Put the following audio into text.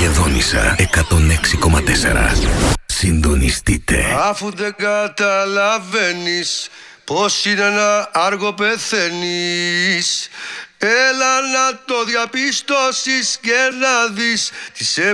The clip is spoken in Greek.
Μακεδόνισσα 106,4. Συντονιστείτε. Αφού δεν καταλαβαίνεις πως είναι να άργο πεθαίνεις, έλα να το διαπιστώσεις και να δεις τι σε